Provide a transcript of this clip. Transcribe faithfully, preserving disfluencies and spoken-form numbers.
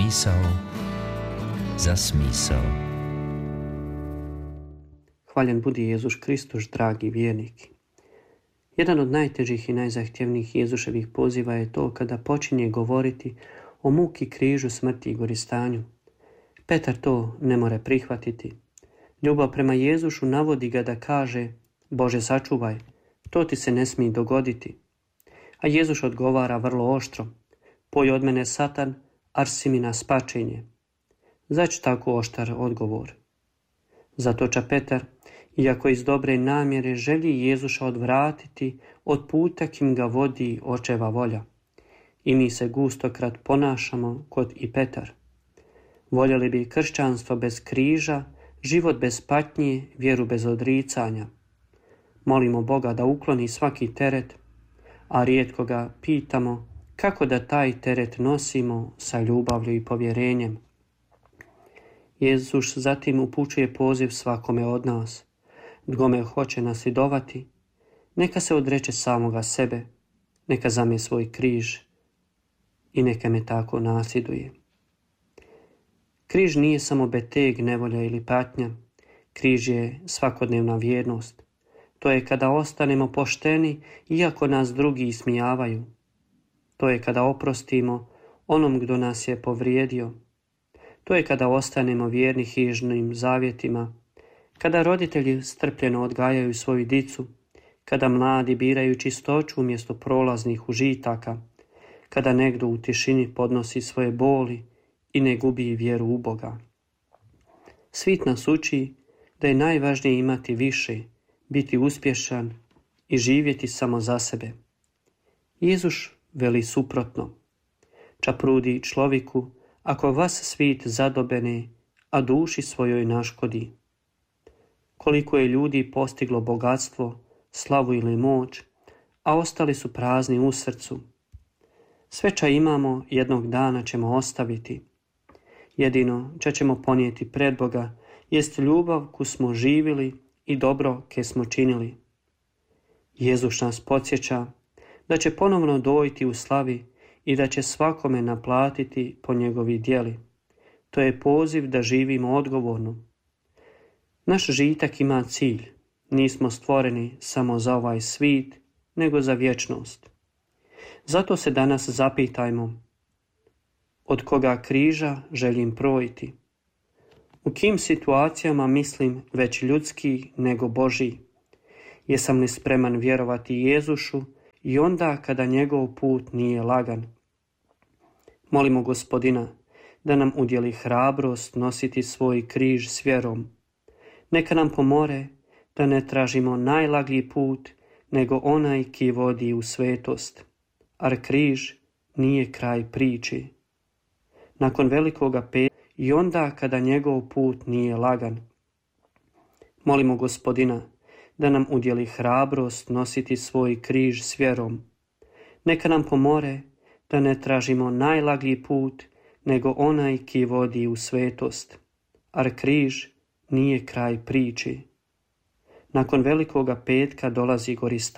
Misao za smisao. Hvaljen budi Jezus Kristus, dragi vjernik. Jedan od najtežih i najzahtjevnijih Jezuševih poziva je to kada počinje govoriti o muki, križu, smrti i goristanju. Petar to ne more prihvatiti. Ljubav prema Jezušu navodi ga da kaže: Bože, sačuvaj, to ti se ne smije dogoditi. A Jezus odgovara vrlo oštro: Poj od mene, Satan, ar si mi na spačenje. Zač tako oštar odgovor? Zatoča Petar, iako iz dobre namjere, želi Jezuša odvratiti od puta kim ga vodi očeva volja. I mi se gustokrat ponašamo kod i Petar. Voljeli bi kršćanstvo bez križa, život bez patnje, vjeru bez odricanja. Molimo Boga da ukloni svaki teret, a rijetko ga pitamo kako da taj teret nosimo sa ljubavlju i povjerenjem. Jezus zatim upućuje poziv svakome od nas. Kome hoće nasljedovati, neka se odreče samoga sebe, neka zame svoj križ i neka me tako nasljeduje. Križ nije samo beteg, nevolja ili patnja. Križ je svakodnevna vjernost. To je kada ostanemo pošteni iako nas drugi ismijavaju. To je kada oprostimo onom kdo nas je povrijedio. To je kada ostanemo vjerni hižnim zavjetima, kada roditelji strpljeno odgajaju svoju dicu, kada mladi biraju čistoću umjesto prolaznih užitaka, kada negdje u tišini podnosi svoje boli i ne gubi vjeru u Boga. Svit nas uči da je najvažnije imati više, biti uspješan i živjeti samo za sebe. Jezus veli suprotno: Čaprudi človiku, ako vas svit zadobene, a duši svojoj naškodi. Koliko je ljudi postiglo bogatstvo, slavu ili moć, a ostali su prazni u srcu. Sve ča imamo jednog dana ćemo ostaviti. Jedino ča ćemo ponijeti pred Boga jest ljubav koju smo živjeli i dobro ke smo činili. Jezus nas podsjeća da će ponovno dojti u slavi i da će svakome naplatiti po njegovi djeli. To je poziv da živimo odgovorno. Naš žitak ima cilj. Nismo stvoreni samo za ovaj svit, nego za vječnost. Zato se danas zapitajmo: od koga križa želim projiti? U kim situacijama mislim već ljudski nego Božji? Jesam li spreman vjerovati Jezušu i onda kada njegov put nije lagan? Molimo Gospodina da nam udjeli hrabrost nositi svoj križ s vjerom. Neka nam pomore da ne tražimo najlaglji put, nego onaj ki vodi u svetost. Ar križ nije kraj priči. Nakon velikoga petka i onda kada njegov put nije lagan. Molimo Gospodina da nam udjeli hrabrost nositi svoj križ s vjerom. Neka nam pomore da ne tražimo najlaglji put, nego onaj ki vodi u svetost. Ar križ nije kraj priči. Nakon velikoga petka dolazi gorista.